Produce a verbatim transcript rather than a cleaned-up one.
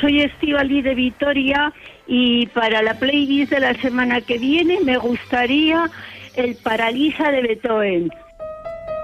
soy Estíbaliz de Vitoria y para la playlist de la semana que viene me gustaría el Paralisa de Beethoven.